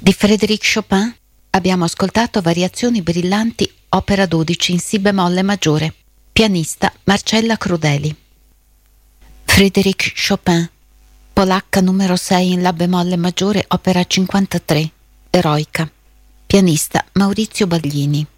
Di Frédéric Chopin abbiamo ascoltato Variazioni brillanti, opera 12 in Si bemolle maggiore, pianista Marcella Crudeli. Frédéric Chopin, polacca numero 6 in La bemolle maggiore, opera 53, Eroica, pianista Maurizio Baglini.